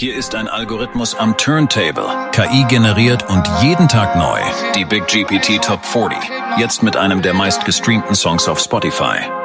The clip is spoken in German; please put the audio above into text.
Hier ist ein Algorithmus am Turntable, KI generiert und jeden Tag neu. Die Big GPT Top 40, jetzt mit einem der meistgestreamten Songs auf Spotify.